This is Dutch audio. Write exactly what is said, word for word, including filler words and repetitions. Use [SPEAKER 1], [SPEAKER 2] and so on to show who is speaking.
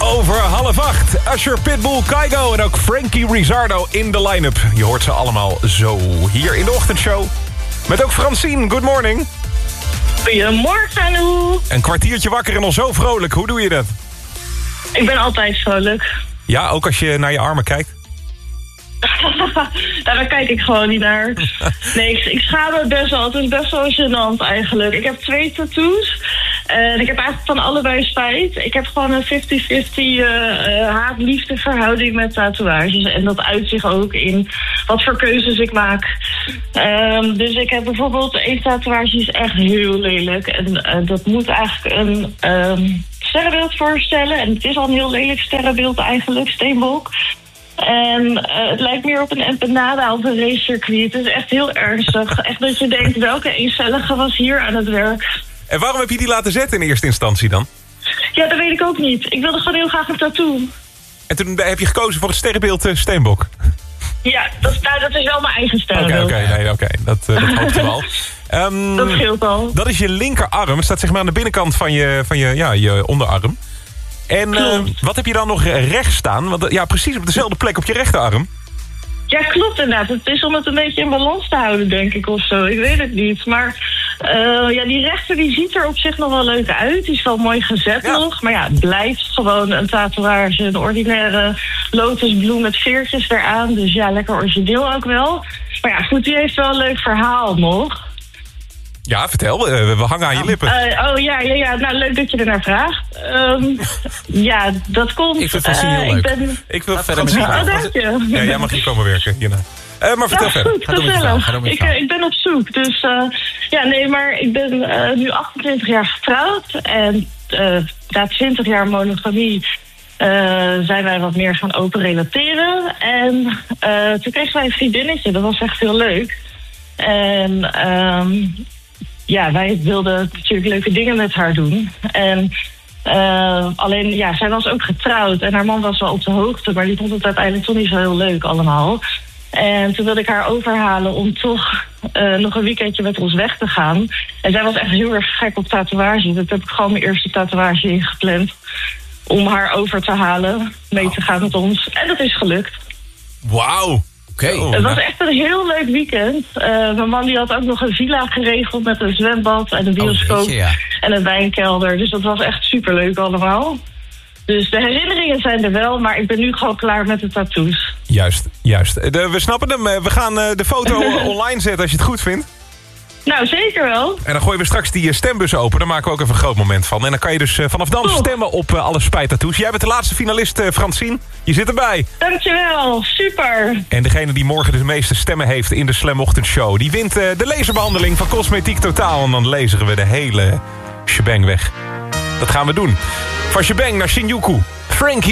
[SPEAKER 1] over half acht. Usher, Pitbull, Kygo en ook Frankie Rizzardo in de line-up. Je hoort ze allemaal zo hier in de ochtendshow. Met ook Francine, good morning.
[SPEAKER 2] Goedemorgen, Anouk.
[SPEAKER 1] Een kwartiertje wakker en al zo vrolijk. Hoe doe je dat?
[SPEAKER 2] Ik ben altijd vrolijk.
[SPEAKER 1] Ja, ook als je naar je armen kijkt?
[SPEAKER 2] Ja, daar kijk ik gewoon niet naar. Nee, ik, ik schaam me best wel. Het is best wel gênant eigenlijk. Ik heb twee tattoos. En ik heb eigenlijk van allebei spijt. Ik heb gewoon een vijftig vijftig uh, uh, haat-liefde verhouding met tatoeages. En dat uit zich ook in wat voor keuzes ik maak. Um, dus ik heb bijvoorbeeld één tatoeage die is echt heel lelijk. En uh, dat moet eigenlijk een um, sterrenbeeld voorstellen. En het is al een heel lelijk sterrenbeeld eigenlijk, steenbok. En uh, het lijkt meer op een empanada op een racecircuit. Het is echt heel ernstig. Echt dat je denkt, welke eencellige was hier aan het werk?
[SPEAKER 1] En waarom heb je die laten zetten in eerste instantie dan?
[SPEAKER 2] Ja, dat weet ik ook niet. Ik wilde gewoon heel graag een tattoo.
[SPEAKER 1] En toen heb je gekozen voor het sterrenbeeld uh, steenbok?
[SPEAKER 2] Ja, dat, nou, dat is wel mijn eigen sterrenbeeld.
[SPEAKER 1] Oké, okay, okay, nee, okay. dat, uh, dat hoopte wel. Um,
[SPEAKER 2] dat scheelt al.
[SPEAKER 1] Dat is je linkerarm. Het staat zeg maar aan de binnenkant van je, van je, ja, je onderarm. En uh, wat heb je dan nog rechts staan? Want ja, precies op dezelfde plek op je rechterarm.
[SPEAKER 2] Ja, klopt inderdaad. Het is om het een beetje in balans te houden, denk ik, of zo. Ik weet het niet. Maar uh, ja, die rechter die ziet er op zich nog wel leuk uit. Die is wel mooi gezet ja. nog. Maar ja, het blijft gewoon een tatoeage. Een ordinaire lotusbloem met veertjes eraan. Dus ja, lekker origineel ook wel. Maar ja, goed, die heeft wel een leuk verhaal nog.
[SPEAKER 1] Ja, vertel. Uh, we hangen aan je lippen.
[SPEAKER 2] Uh, oh ja, ja, ja, nou leuk dat je er naar vraagt. Um, ja, dat komt...
[SPEAKER 3] Ik vind het uh, heel leuk.
[SPEAKER 2] Ik, ben...
[SPEAKER 1] ik wil
[SPEAKER 3] verder met
[SPEAKER 2] oh, dank je.
[SPEAKER 1] Ja, jij mag hier komen werken hierna. Uh, maar vertel
[SPEAKER 2] ja,
[SPEAKER 1] verder.
[SPEAKER 2] Goed, gezellig. Ik, uh, ik ben op zoek. Dus uh, ja, nee, maar ik ben uh, nu achtentwintig jaar getrouwd. En uh, na twintig jaar monogamie uh, zijn wij wat meer gaan open relateren. En uh, toen kregen wij een vriendinnetje. Dat was echt heel leuk. En... Um, Ja, wij wilden natuurlijk leuke dingen met haar doen. En uh, alleen, ja, zij was ook getrouwd. En haar man was wel op de hoogte, maar die vond het uiteindelijk toch niet zo heel leuk allemaal. En toen wilde ik haar overhalen om toch uh, nog een weekendje met ons weg te gaan. En zij was echt heel erg gek op tatoeage. Dat heb ik gewoon mijn eerste tatoeage ingepland. Om haar over te halen, mee te gaan met ons. En dat is gelukt.
[SPEAKER 1] Wauw.
[SPEAKER 3] Okay.
[SPEAKER 1] Oh,
[SPEAKER 2] het was
[SPEAKER 1] nou.
[SPEAKER 2] echt een heel leuk weekend. Uh, mijn man die had ook nog een villa geregeld met een zwembad en een bioscoop
[SPEAKER 3] oh, je, ja.
[SPEAKER 2] en een wijnkelder. Dus dat was echt superleuk allemaal. Dus de herinneringen zijn er wel, maar ik ben nu gewoon klaar met de tattoos.
[SPEAKER 1] Juist, juist. De, we snappen hem. We gaan uh, de foto online zetten als je het goed vindt.
[SPEAKER 2] Nou, zeker wel.
[SPEAKER 1] En dan gooien we straks die stembus open. Daar maken we ook even een groot moment van. En dan kan je dus uh, vanaf dan cool. stemmen op uh, alle spijtattoos. Jij bent de laatste finalist, uh, Francine. Je zit erbij.
[SPEAKER 2] Dankjewel, super.
[SPEAKER 1] En degene die morgen de meeste stemmen heeft in de Slam Ochtendshow... die wint uh, de laserbehandeling van Cosmetiek Totaal. En dan laseren we de hele shebang weg. Dat gaan we doen. Van shebang naar Shinjuku. Frankie.